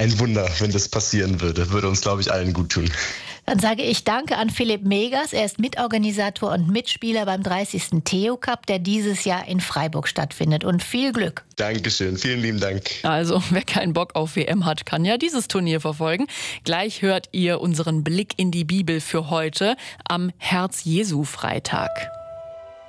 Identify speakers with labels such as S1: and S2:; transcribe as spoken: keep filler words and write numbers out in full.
S1: ein Wunder, wenn das passieren würde. Würde uns, glaube ich, allen gut tun.
S2: Dann sage ich danke an Philipp Megers. Er ist Mitorganisator und Mitspieler beim dreißigsten Theo Cup, der dieses Jahr in Freiburg stattfindet. Und viel Glück.
S1: Dankeschön, vielen lieben Dank.
S3: Also, wer keinen Bock auf W M hat, kann ja dieses Turnier verfolgen. Gleich hört ihr unseren Blick in die Bibel für heute am Herz-Jesu-Freitag.